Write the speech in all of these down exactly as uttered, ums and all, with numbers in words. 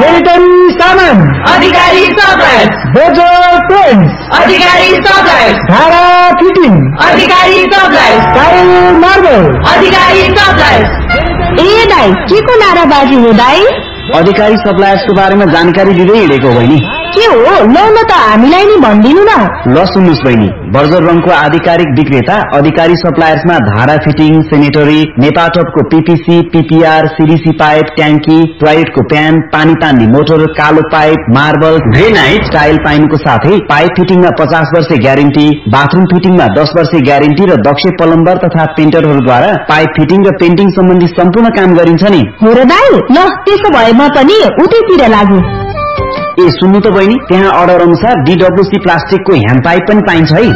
Sanitary सामान अधिकारी suppliers, बोजो paints अधिकारी suppliers, धारा फिटिङ अधिकारी सप्लायर्स, टाइल मार्बल अधिकारी सप्लायर्स। ए दाइ के को नाराबाजी हो दाइ? अधिकारी सप्लायर्सको बारेमा जानकारी दिँदै हिँडेको बहिनी। के हो ल न त हामीलाई नि भनिदिनु न। ल सुन्नुस् बहिनी, बर्जर रङको आधिकारिक विक्रेता अधिकारी सप्लायर्समा धारा fitting, sanitary, नेपाटपको PPC, PPR, CDC pipe, ट्याङ्की, टोयलेटको प्यान, पानी तान्ने मोटर, कालो पाइप, मार्बल, ग्रेनाइट, टाइल पाइनुको साथै पाइप फिटिङमा पचास वर्ष ग्यारेन्टी, बाथरूम फिटिङमा दस वर्ष ग्यारेन्टी र दक्ष प्लम्बर तथा पेन्टरहरूद्वारा पाइप फिटिङ र पेन्टिङ सम्बन्धी सम्पूर्ण काम गरिन्छ नि। हो र दाइ, ल त्यसो भए म पनि उतैतिर लागु। ए सुन्नु त बहिनी, त्यहाँ अर्डर अनुसार डीडब्ल्यूसी प्लास्टिकको ह्यान्ड पाइप पनि पाइन्छ है।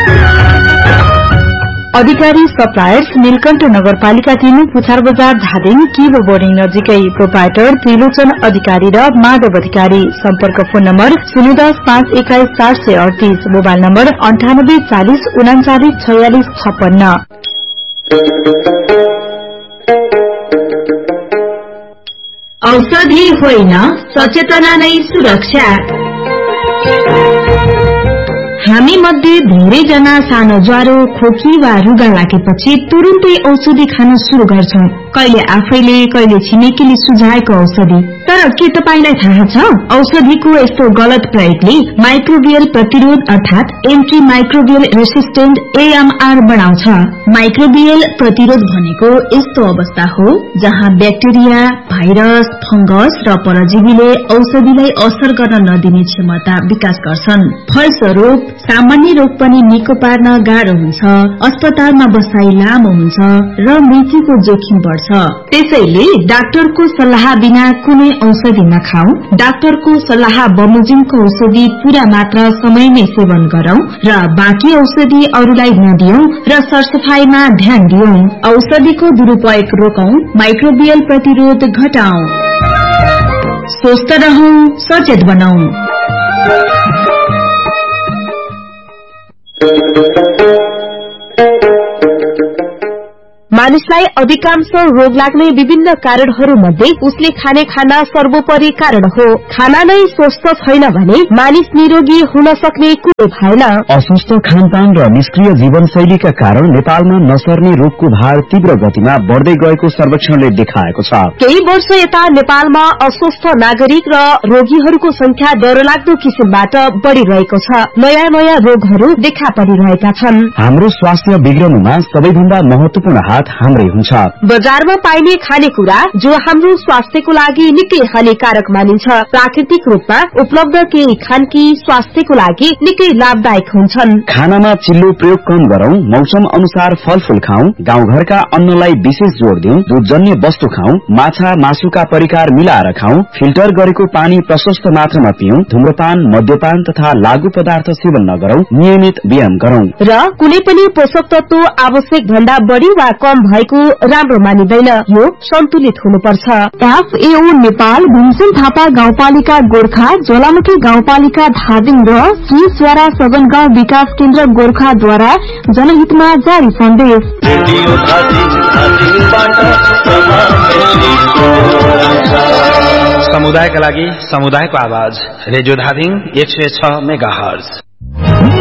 अधिकारी सप्लायर्स नीलकण्ठ नगरपालिका तीन पुछार बजार धादिङ किबो बोर्डिङ नजिकै। प्रोपाइटर त्रिलोचन अधिकारी र माधव अधिकारी। सम्पर्क फोन नम्बर शून्य दस पाँच एक्काइस चार सय अडतीस, मोबाइल नम्बर अन्ठानब्बे चालिस उनाचालिस छयालिस छप्पन्न। औषधि होइन, सचेतना नै सुरक्षा। हामी मध्ये धेरैजना सानो ज्वरो, खोकी वा रुगा लागेपछि तुरुन्तै औषधि खान शुरू गर्छौं। कहिले आफैले, कहिले छिमेकीले सुझाएको औषधि। तर के तपाईलाई थाहा छ, औषधिको यस्तो गलत प्रयोगले माइक्रोबियल प्रतिरोध अर्थात एन्टी माइक्रोबियल रेसिस्टेन्ट एएमआर बढाउँछ। माइक्रोबियल प्रतिरोध भनेको यस्तो अवस्था हो जहाँ ब्याक्टेरिया, भाइरस, फंगस र परजीवीले औषधिलाई असर गर्न नदिने क्षमता विकास गर्छन्। फलस्वरूप सामान्य रोग पनि निको पार्न गाह्रो हुन्छ, अस्पतालमा बसाई लामो हुन्छ र मृत्युको जोखिम बढ्छ। त्यसैले डाक्टरको सल्लाह बिना कुनै औषधि नखाऊ। डाक्टरको सल्लाह बमोजिमको औषधि पूरा मात्रा समयमै सेवन गरौं र बाँकी औषधि अरूलाई नदियौं र सरसफाईमा ध्यान दियौं। औषधिको दुरूपयोग रोकौं, माइक्रोबियल प्रतिरोध घटाऊ। स्वस्थ रहौं, सचेत बनाऊ। मानिसलाई अधिकांश रोग लाग्ने विभिन्न कारणहरू मध्ये उसले खाने खाना सर्वोपरि कारण हो। खाना नै स्वस्थ छैन भने मानिस निरोगी हुन सक्ने कुरो भएन। अस्वस्थ खानपान र निष्क्रिय जीवनशैलीका कारण नेपालमा नसर्ने रोगको भार तीव्र गतिमा बढ्दै गएको सर्वेक्षणले देखाएको छ। केही वर्ष यता नेपालमा अस्वस्थ नागरिक र रोगीहरूको संख्या डरलाग्दो किसिमबाट बढ़िरहेको छ। नयाँ नयाँ रोगहरू देखा परिरहेका छन्। हाम्रो स्वास्थ्य बिग्रनुमा सबैभन्दा महत्वपूर्ण हात हाम्रै हुन्छ। बजारमा पाइने खानेकुरा जो हाम्रो स्वास्थ्यको लागि निकै हानिकारक मानिन्छ। प्राकृतिक रूपमा उपलब्ध केही खानकी स्वास्थ्यको लागि निकै लाभदायक हुन्छन्। खानामा चिल्लो प्रयोग कम गरौं, मौसम अनुसार फलफूल खाऊ, गाउँघरका अन्नलाई विशेष जोड़ दिउँ, दूधजन्य वस्तु खाऊ, माछा मासुका परिकार मिलाएर खाऊ, फिल्टर गरेको पानी प्रशस्त मात्रामा पिउँ, धूम्रपान, मद्यपान तथा लागू पदार्थ सेवन नगरौं, नियमित व्यायाम गरौं र कुनै पनि पोषक तत्व आवश्यक भन्दा बढ़ी वा कम भएको राम्रो मानिदैन। यो सन्तुलित हुनुपर्छ। एफएओ नेपाल, भीमसेन थापा गाउँपालिका गोर्खा, ज्वालामुखी गाउँपालिका धादिङ र श्री स्वरा सदन गाउँ विकास केन्द्र गोर्खाद्वारा जनहितमा जारी सन्देश। समुदायका लागि समुदायको आवाज, रेडियो धादिङ एक सय छ मेगा हर्ज।